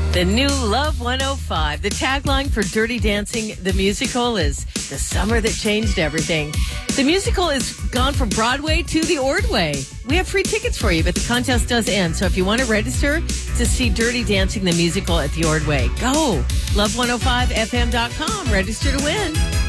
The new Love 105. The tagline for Dirty Dancing, the musical, is the summer that changed everything. The musical is gone from Broadway to the Ordway. We have free tickets for you, but the contest does end. So if you want to register to see Dirty Dancing, the musical at the Ordway, go. Love105fm.com. Register to win.